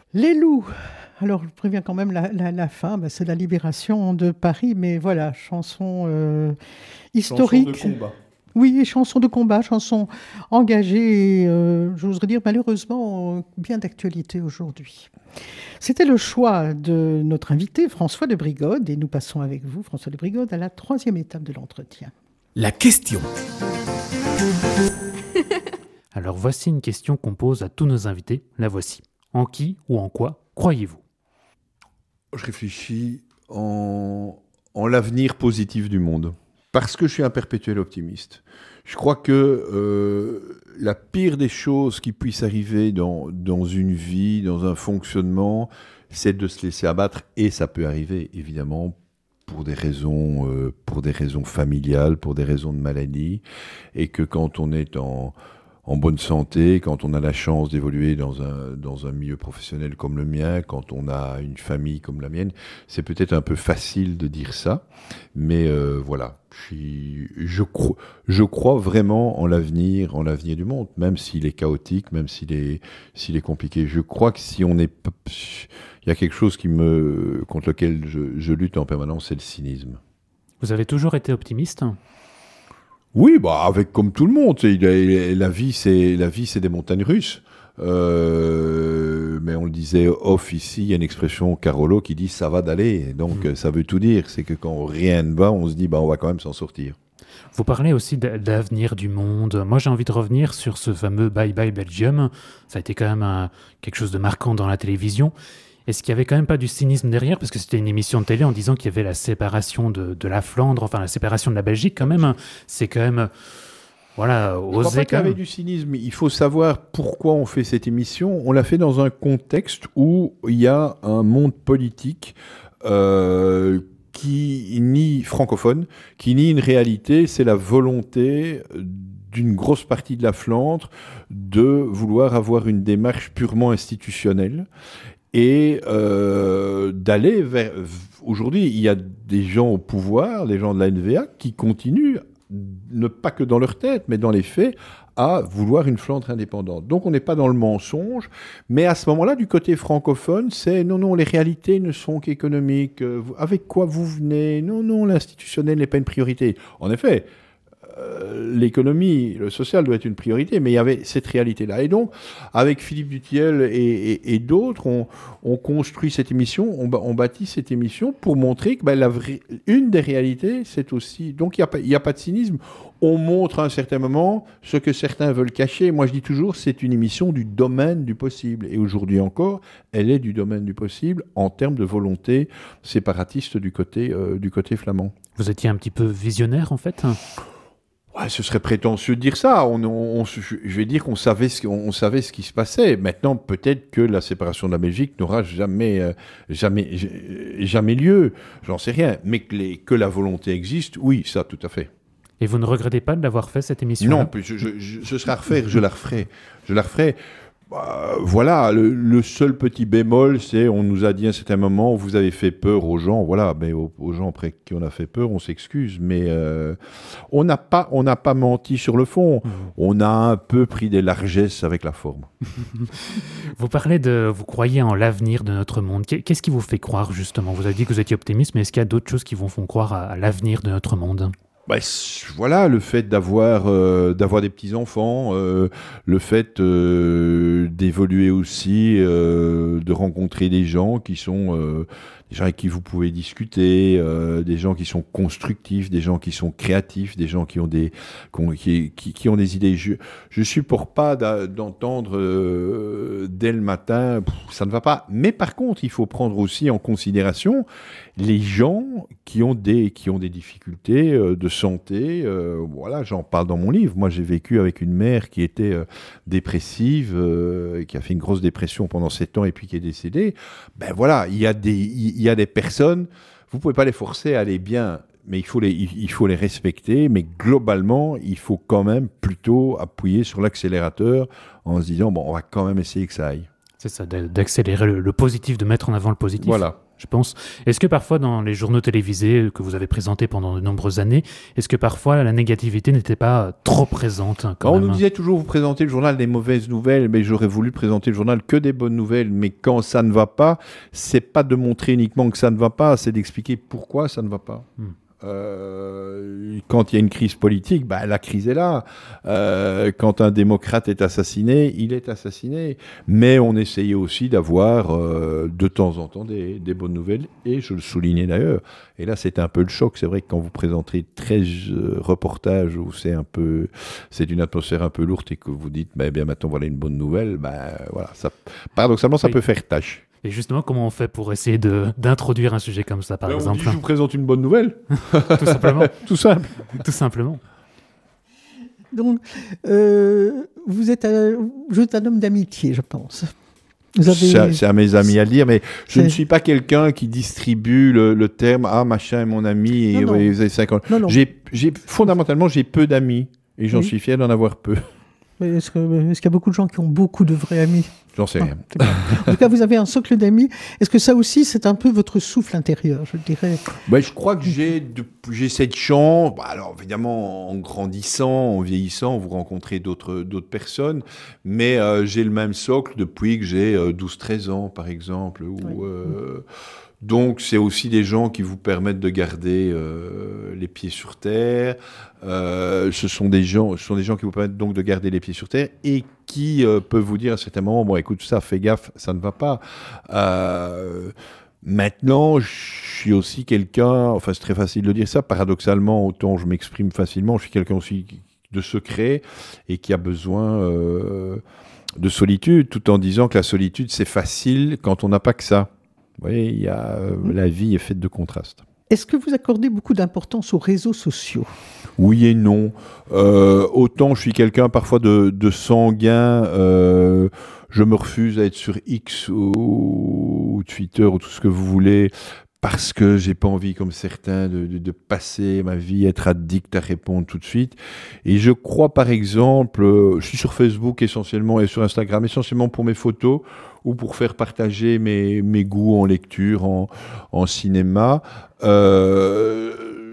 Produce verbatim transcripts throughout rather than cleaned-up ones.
Les loups. Alors, je préviens quand même la, la- la fin, bah, c'est la libération de Paris, mais voilà, chanson euh, Chanson de historique. combat. Oui, chanson de combat, chanson engagée, et, euh, j'oserais dire malheureusement euh, bien d'actualité aujourd'hui. C'était le choix de notre invité François de Brigode, et nous passons avec vous, François de Brigode, à la troisième étape de l'entretien. La question. Alors voici une question qu'on pose à tous nos invités. La voici. En qui ou en quoi croyez-vous ? Je réfléchis en, en l'avenir positif du monde. Parce que je suis un perpétuel optimiste. Je crois que euh, la pire des choses qui puissent arriver dans, dans une vie, dans un fonctionnement, c'est de se laisser abattre. Et ça peut arriver, évidemment, pour des raisons, euh, pour des raisons familiales, pour des raisons de maladie. Et que quand on est en... en bonne santé, quand on a la chance d'évoluer dans un, dans un milieu professionnel comme le mien, quand on a une famille comme la mienne, c'est peut-être un peu facile de dire ça, mais euh, voilà, je, suis, je, cro- je crois vraiment en l'avenir, en l'avenir du monde, même s'il est chaotique, même s'il est, s'il est compliqué. Je crois que si on est... Il y a quelque chose qui me, contre lequel je, je lutte en permanence, c'est le cynisme. Vous avez toujours été optimiste ? Oui, bah avec comme tout le monde, c'est- la, la vie c'est la vie c'est des montagnes russes. Euh, mais on le disait off ici, il y a une expression Carolo qui dit ça va d'aller. Donc Mmh. ça veut tout dire, c'est que quand rien ne va, on se dit bah on va quand même s'en sortir. Vous parlez aussi de l'avenir du monde. Moi, j'ai envie de revenir sur ce fameux Bye Bye Belgium. Ça a été quand même un- quelque chose de marquant dans la télévision. Est-ce qu'il n'y avait quand même pas du cynisme derrière ? Parce que c'était une émission de télé en disant qu'il y avait la séparation de, de la Flandre, enfin la séparation de la Belgique quand même. C'est quand même, voilà, Je crois osé pas qu'il y quand avait même. du cynisme. Il faut savoir pourquoi on fait cette émission. On l'a fait dans un contexte où il y a un monde politique euh, qui nie francophone, qui nie une réalité. C'est la volonté d'une grosse partie de la Flandre de vouloir avoir une démarche purement institutionnelle et euh, d'aller vers... Aujourd'hui, il y a des gens au pouvoir, les gens de la N V A, qui continuent, ne pas que dans leur tête, mais dans les faits, à vouloir une Flandre indépendante. Donc on n'est pas dans le mensonge, mais à ce moment-là, du côté francophone, c'est non, non, les réalités ne sont qu'économiques. Euh, Avec quoi vous venez ? Non, non, l'institutionnel n'est pas une priorité. En effet, euh, l'économie, le social doit être une priorité, mais il y avait cette réalité-là. Et donc, avec Philippe Dutiel et, et, et d'autres, on, on construit cette émission, on, on bâtit cette émission pour montrer que ben, la vraie, une des réalités, c'est aussi... Donc, il n'y a, a pas de cynisme. On montre à un certain moment ce que certains veulent cacher. Moi, je dis toujours, c'est une émission du domaine du possible. Et aujourd'hui encore, elle est du domaine du possible en termes de volonté séparatiste du côté, euh, du côté flamand. Vous étiez un petit peu visionnaire en fait ? Ouais, ce serait prétentieux de dire ça. On, on, on, je vais dire qu'on savait, ce, on, on savait ce qui se passait. Maintenant, peut-être que la séparation de la Belgique n'aura jamais, euh, jamais, jamais lieu. J'en sais rien. Mais que, les, que la volonté existe, oui, ça, tout à fait. Et vous ne regrettez pas de l'avoir fait cette émission ? Non, je, je, je, ce sera à refaire, je la referai. Je la referai. Bah, voilà, le, le seul petit bémol, c'est on nous a dit à un certain moment, vous avez fait peur aux gens. Voilà, mais aux, aux gens après qui on a fait peur, on s'excuse. Mais euh, on n'a pas, on n'a pas menti sur le fond. Mmh. On a un peu pris des largesses avec la forme. Vous parlez de, vous croyez en l'avenir de notre monde. Qu'est-ce qui vous fait croire justement ? Vous avez dit que vous étiez optimiste, mais est-ce qu'il y a d'autres choses qui vous font croire à, à l'avenir de notre monde ? Bah, voilà, le fait d'avoir euh, d'avoir des petits-enfants, euh, le fait euh, d'évoluer aussi, euh, de rencontrer des gens qui sont euh, des gens avec qui vous pouvez discuter, euh, des gens qui sont constructifs, des gens qui sont créatifs, des gens qui ont des qui, qui, qui ont des idées. Je je supporte pas d'entendre euh, dès le matin, pff, ça ne va pas. Mais par contre, il faut prendre aussi en considération les gens qui ont des qui ont des difficultés euh, de santé. Euh, voilà, j'en parle dans mon livre. Moi, j'ai vécu avec une mère qui était euh, dépressive, euh, qui a fait une grosse dépression pendant sept ans et puis qui est décédée. Ben voilà, il y a des il y a des personnes, vous pouvez pas les forcer à aller bien, mais il faut les il faut les respecter. Mais globalement, il faut quand même plutôt appuyer sur l'accélérateur en se disant bon, on va quand même essayer que ça aille. C'est ça, d'accélérer le, le positif, de mettre en avant le positif. Voilà. je pense. Est-ce que parfois, dans les journaux télévisés que vous avez présentés pendant de nombreuses années, est-ce que parfois la négativité n'était pas trop présente quand On même nous disait toujours, vous présentez le journal des mauvaises nouvelles, mais j'aurais voulu présenter le journal que des bonnes nouvelles. Mais quand ça ne va pas, c'est pas de montrer uniquement que ça ne va pas, c'est d'expliquer pourquoi ça ne va pas. Hmm. Euh, quand il y a une crise politique, bah, la crise est là. Euh, quand un démocrate est assassiné, il est assassiné. Mais on essayait aussi d'avoir euh, de temps en temps des, des bonnes nouvelles, et je le soulignais d'ailleurs. Et là, c'était un peu le choc. C'est vrai que quand vous présentez treize euh, reportages où c'est un peu, c'est une atmosphère un peu lourde et que vous dites, bah, bien maintenant voilà une bonne nouvelle, bah, voilà, ça, paradoxalement, ça oui. peut faire tâche. Et justement, comment on fait pour essayer de, d'introduire un sujet comme ça, par ben exemple? On dit, je vous présente une bonne nouvelle. Tout simplement. Tout simple. Tout simplement. Donc, euh, vous êtes un, vous êtes un homme d'amitié, je pense. Vous avez... c'est, c'est à mes amis à le dire, mais je c'est... ne suis pas quelqu'un qui distribue le, le terme « Ah, machin est mon ami et non, non. Ouais, vous avez cinquante non, non. J'ai, j'ai, fondamentalement, j'ai peu d'amis et j'en oui. suis fier d'en avoir peu. Mais est-ce, que, est-ce qu'il y a beaucoup de gens qui ont beaucoup de vrais amis? J'en sais rien. Ah, en tout cas, vous avez un socle d'amis. Est-ce que ça aussi, c'est un peu votre souffle intérieur, je dirais? Ben, je crois que j'ai, de, j'ai cette chance. Bah, alors, évidemment, en grandissant, en vieillissant, vous rencontrez d'autres, d'autres personnes. Mais euh, j'ai le même socle depuis que j'ai euh, douze treize ans, par exemple. Où, oui. euh, donc, c'est aussi des gens qui vous permettent de garder euh, les pieds sur terre. Euh, ce sont des gens, ce sont des gens qui vous permettent donc de garder les pieds sur terre et qui euh, peuvent vous dire à certains moments, bon, écoute, ça, fais gaffe, ça ne va pas. Euh, maintenant, je suis aussi quelqu'un, enfin, c'est très facile de dire ça, paradoxalement, autant je m'exprime facilement, je suis quelqu'un aussi de secret et qui a besoin euh, de solitude, tout en disant que la solitude, c'est facile quand on n'a pas que ça. Vous voyez, il y a, euh, la vie est faite de contrastes. Est-ce que vous accordez beaucoup d'importance aux réseaux sociaux? Oui et non. Euh, autant je suis quelqu'un parfois de, de sanguin, euh, je me refuse à être sur X ou, ou Twitter ou tout ce que vous voulez, parce que j'ai pas envie, comme certains, de, de, de passer ma vie, être addict à répondre tout de suite. Et je crois, par exemple, euh, je suis sur Facebook essentiellement et sur Instagram essentiellement pour mes photos ou pour faire partager mes, mes goûts en lecture, en, en cinéma. Euh,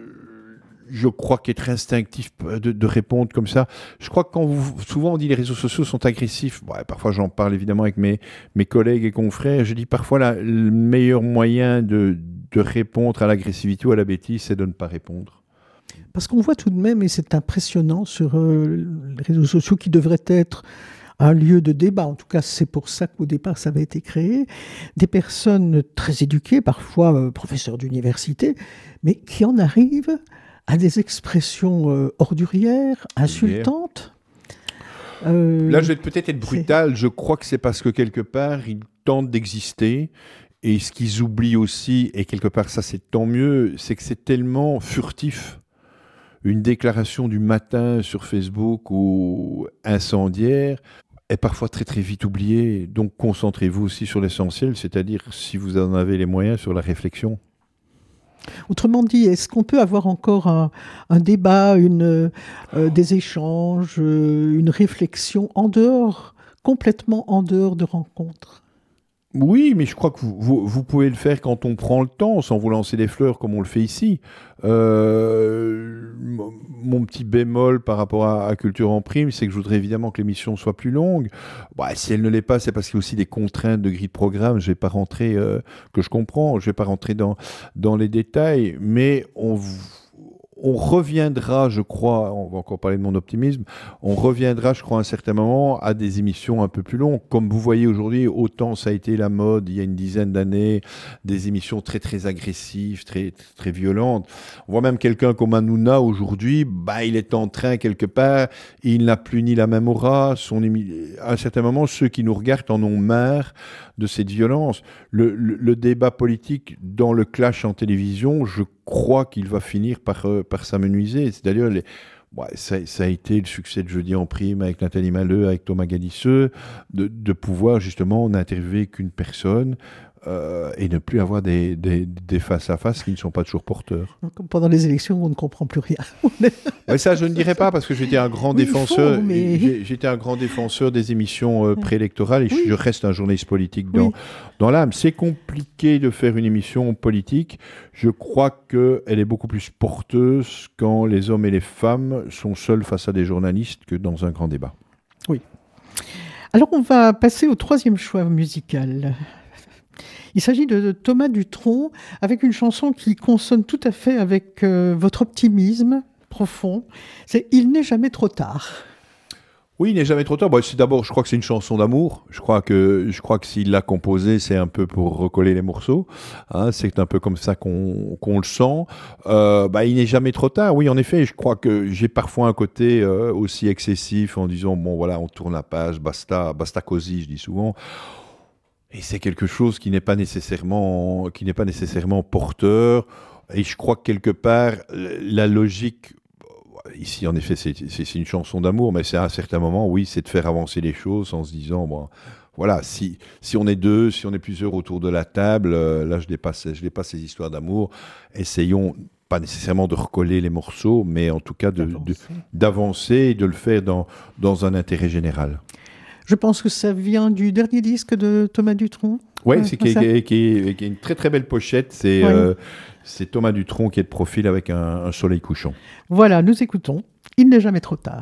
je crois qu'être instinctif de, de répondre comme ça, je crois que quand vous, souvent on dit les réseaux sociaux sont agressifs, ouais, parfois j'en parle évidemment avec mes, mes collègues et confrères, je dis parfois la, le meilleur moyen de, de répondre à l'agressivité ou à la bêtise, c'est de ne pas répondre. Parce qu'on voit tout de même, et c'est impressionnant sur euh, les réseaux sociaux qui devraient être un lieu de débat, en tout cas c'est pour ça qu'au départ ça avait été créé, des personnes très éduquées, parfois euh, professeurs d'université, mais qui en arrivent à des expressions euh, ordurières, insultantes. Euh, Là je vais peut-être être brutal, c'est... je crois que c'est parce que quelque part ils tentent d'exister, et ce qu'ils oublient aussi, et quelque part ça c'est tant mieux, c'est que c'est tellement furtif. Une déclaration du matin sur Facebook ou incendiaire est parfois très très vite oubliée. Donc concentrez-vous aussi sur l'essentiel, c'est-à-dire si vous en avez les moyens, sur la réflexion. Autrement dit, est-ce qu'on peut avoir encore un, un débat, une, euh, des échanges, euh, une réflexion en dehors, complètement en dehors de rencontres ? Oui, mais je crois que vous, vous, vous pouvez le faire quand on prend le temps, sans vous lancer des fleurs comme on le fait ici. Euh, mon petit bémol par rapport à, à Culture en Prime, c'est que je voudrais évidemment que l'émission soit plus longue. Bah, si elle ne l'est pas, c'est parce qu'il y a aussi des contraintes de grille de programme. Je ne vais pas rentrer, euh, que je comprends, je ne vais pas rentrer dans, dans les détails, mais on... On reviendra, je crois, on va encore parler de mon optimisme, on reviendra, je crois, à un certain moment à des émissions un peu plus longues. Comme vous voyez aujourd'hui, autant ça a été la mode il y a une dizaine d'années, des émissions très très agressives, très très violentes. On voit même quelqu'un comme Hanouna aujourd'hui, bah, il est en train quelque part, il n'a plus ni la même aura. Son émi... À un certain moment, ceux qui nous regardent en ont marre de cette violence. Le, le, le débat politique dans le clash en télévision, je crois qu'il va finir par, euh, par s'amenuiser. C'est d'ailleurs, les, ouais, ça, ça a été le succès de Jeudi en Prime avec Nathalie Maleux, avec Thomas Gadisseux, de, de pouvoir justement n'interviewer qu'une personne euh, et ne plus avoir des, des, des face-à-face qui ne sont pas toujours porteurs. Comme pendant les élections, on ne comprend plus rien. Ouais, ça, je ne dirais pas, parce que j'étais un grand Oui, défenseur. faut, mais... j'ai- J'étais un grand défenseur des émissions euh, préélectorales, et Oui. je reste un journaliste politique dans, Oui. dans l'âme. C'est compliqué de faire une émission politique. Je crois qu'elle est beaucoup plus porteuse quand les hommes et les femmes sont seuls face à des journalistes que dans un grand débat. Alors, on va passer au troisième choix musical. Il s'agit de Thomas Dutronc, avec une chanson qui consonne tout à fait avec euh, votre optimisme profond. C'est « Il n'est jamais trop tard ». Oui, il n'est jamais trop tard. Bon, c'est d'abord, je crois que c'est une chanson d'amour. Je crois que, je crois que s'il l'a composée, c'est un peu pour recoller les morceaux. Hein, c'est un peu comme ça qu'on qu'on le sent. Euh, bah, il n'est jamais trop tard. Oui, en effet, je crois que j'ai parfois un côté euh, aussi excessif en disant, bon, voilà, on tourne la page, basta, basta così, je dis souvent. Et c'est quelque chose qui n'est pas nécessairement, qui n'est pas nécessairement porteur. Et je crois que quelque part, la logique... Ici, en effet, c'est c'est- c'est une chanson d'amour, mais c'est à un certain moment, oui, c'est de faire avancer les choses en se disant, bon, voilà, si, si on est deux, si on est plusieurs autour de la table, euh, là, je dépasse, je dépasse ces histoires d'amour. Essayons, pas nécessairement de recoller les morceaux, mais en tout cas de- de- d'avancer et de le faire dans, dans un intérêt général. Je pense que ça vient du dernier disque de Thomas Dutronc. Oui, Ouais, c'est c'est qui, ça. est- qui est- qui est une très très belle pochette. C'est Ouais. euh, c'est Thomas Dutronc qui est de profil avec un, un soleil couchant. Voilà, nous écoutons « Il n'est jamais trop tard ».